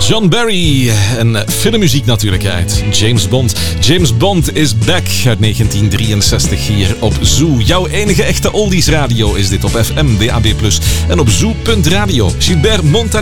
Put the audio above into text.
John Barry en filmmuziek natuurlijk uit James Bond. James Bond is back uit 1963 hier op Zoo. Jouw enige echte oldies radio is dit op FM, DAB+, en op zoo.radio. Gilbert Montagnier